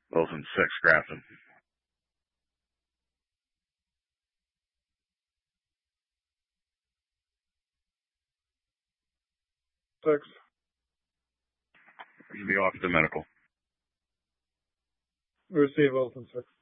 Wilson 6, Grafton. 6. You'll be off to medical. Receive Wilson 6.